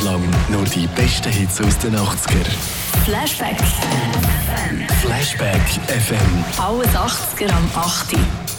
lang nur die besten Hits aus den 80er. Flashback. Flashback FM. Alles 80er am 8.